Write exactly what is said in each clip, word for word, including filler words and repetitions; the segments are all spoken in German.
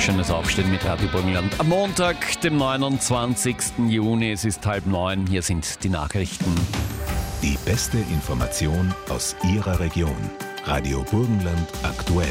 Schönes Aufstehen mit Radio Burgenland. Am Montag, dem neunundzwanzigsten Juni, es ist halb neun, hier sind die Nachrichten. Die beste Information aus Ihrer Region. Radio Burgenland aktuell.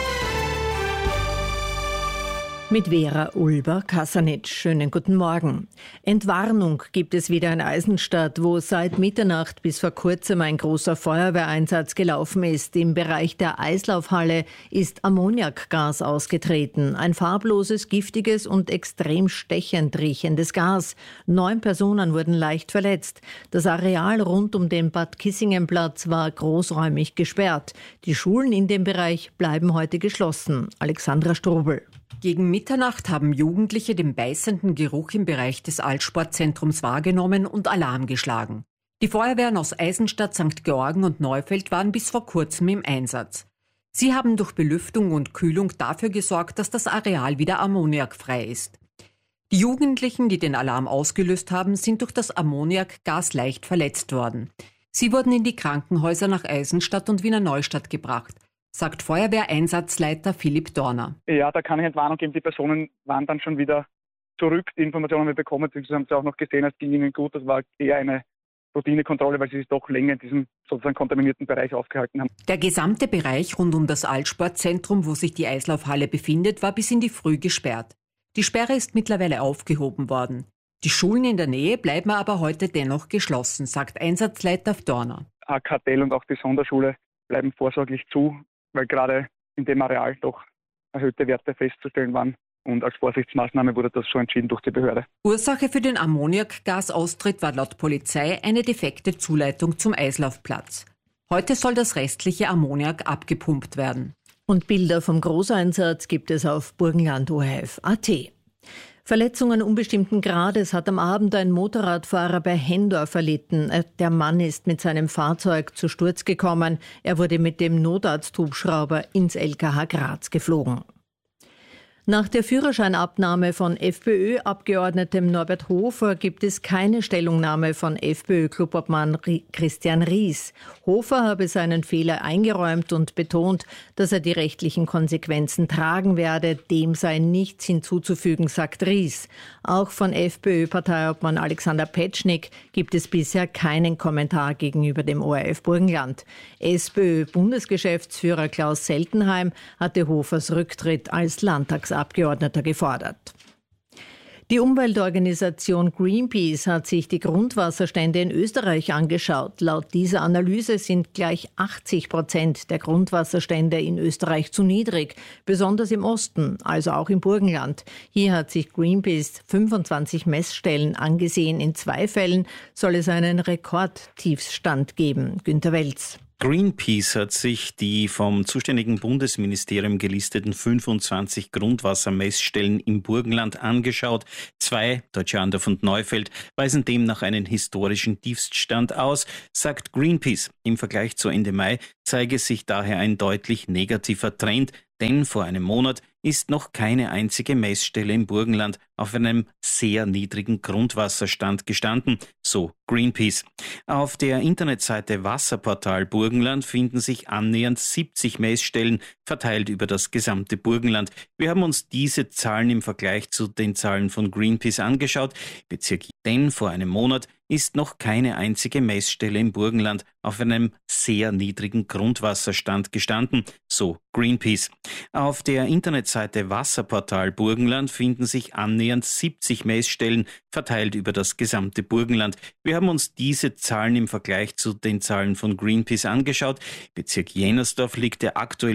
Mit Vera Ulber-Kasanic. Schönen guten Morgen. Entwarnung gibt es wieder in Eisenstadt, wo seit Mitternacht bis vor kurzem ein großer Feuerwehreinsatz gelaufen ist. Im Bereich der Eislaufhalle ist Ammoniakgas ausgetreten. Ein farbloses, giftiges und extrem stechend riechendes Gas. Neun Personen wurden leicht verletzt. Das Areal rund um den Bad Kissingenplatz war großräumig gesperrt. Die Schulen in dem Bereich bleiben heute geschlossen. Alexandra Strobel. Gegen Mitternacht haben Jugendliche den beißenden Geruch im Bereich des Altsportzentrums wahrgenommen und Alarm geschlagen. Die Feuerwehren aus Eisenstadt, Sankt Georgen und Neufeld waren bis vor kurzem im Einsatz. Sie haben durch Belüftung und Kühlung dafür gesorgt, dass das Areal wieder ammoniakfrei ist. Die Jugendlichen, die den Alarm ausgelöst haben, sind durch das Ammoniakgas leicht verletzt worden. Sie wurden in die Krankenhäuser nach Eisenstadt und Wiener Neustadt gebracht, sagt Feuerwehreinsatzleiter Philipp Dorner. Ja, da kann ich Entwarnung geben. Die Personen waren dann schon wieder zurück. Die Informationen haben wir bekommen. Sie haben es auch noch gesehen, es ging ihnen gut. Das war eher eine Routinekontrolle, weil sie sich doch länger in diesem sozusagen kontaminierten Bereich aufgehalten haben. Der gesamte Bereich rund um das Altsportzentrum, wo sich die Eislaufhalle befindet, war bis in die Früh gesperrt. Die Sperre ist mittlerweile aufgehoben worden. Die Schulen in der Nähe bleiben aber heute dennoch geschlossen, sagt Einsatzleiter Dorner. A K T L und auch die Sonderschule bleiben vorsorglich zu, weil gerade in dem Areal doch erhöhte Werte festzustellen waren. Und als Vorsichtsmaßnahme wurde das schon entschieden durch die Behörde. Ursache für den Ammoniakgasaustritt war laut Polizei eine defekte Zuleitung zum Eislaufplatz. Heute soll das restliche Ammoniak abgepumpt werden. Und Bilder vom Großeinsatz gibt es auf burgenland O R F Punkt A T. Verletzungen unbestimmten Grades hat am Abend ein Motorradfahrer bei Hendorf erlitten. Der Mann ist mit seinem Fahrzeug zu Sturz gekommen. Er wurde mit dem Notarzthubschrauber ins L K H Graz geflogen. Nach der Führerscheinabnahme von FPÖ-Abgeordnetem Norbert Hofer gibt es keine Stellungnahme von FPÖ-Clubobmann Christian Ries. Hofer habe seinen Fehler eingeräumt und betont, dass er die rechtlichen Konsequenzen tragen werde. Dem sei nichts hinzuzufügen, sagt Ries. Auch von FPÖ-Parteiobmann Alexander Petschnik gibt es bisher keinen Kommentar gegenüber dem O R F Burgenland. SPÖ-Bundesgeschäftsführer Klaus Seltenheim hatte Hofers Rücktritt als Landtagsabgeordneter Abgeordneter gefordert. Die Umweltorganisation Greenpeace hat sich die Grundwasserstände in Österreich angeschaut. Laut dieser Analyse sind gleich achtzig Prozent der Grundwasserstände in Österreich zu niedrig, besonders im Osten, also auch im Burgenland. Hier hat sich Greenpeace fünfundzwanzig Messstellen angesehen. In zwei Fällen soll es einen Rekordtiefstand geben. Günter Welz. Greenpeace hat sich die vom zuständigen Bundesministerium gelisteten fünfundzwanzig Grundwassermessstellen im Burgenland angeschaut. Zwei, Deutschandorf und Neufeld, weisen demnach einen historischen Tiefststand aus, sagt Greenpeace. Im Vergleich zu Ende Mai zeige sich daher ein deutlich negativer Trend, denn vor einem Monat ist noch keine einzige Messstelle im Burgenland auf einem sehr niedrigen Grundwasserstand gestanden, so Greenpeace. Auf der Internetseite Wasserportal Burgenland finden sich annähernd siebzig Messstellen, verteilt über das gesamte Burgenland. Wir haben uns diese Zahlen im Vergleich zu den Zahlen von Greenpeace angeschaut. Bezirk denn vor einem Monat ist noch keine einzige Messstelle im Burgenland auf einem sehr niedrigen Grundwasserstand gestanden, so Greenpeace. Auf der Internetseite Wasserportal Burgenland finden sich annähernd siebzig Messstellen, verteilt über das gesamte Burgenland. Wir haben uns diese Zahlen im Vergleich zu den Zahlen von Greenpeace angeschaut. Bezirk Jennersdorf liegt der aktuell